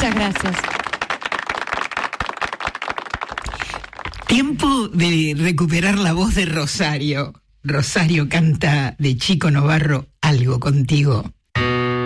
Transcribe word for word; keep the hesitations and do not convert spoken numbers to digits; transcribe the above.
Muchas gracias. Tiempo de recuperar la voz de Rosario. Rosario canta de Chico Novarro, Algo contigo.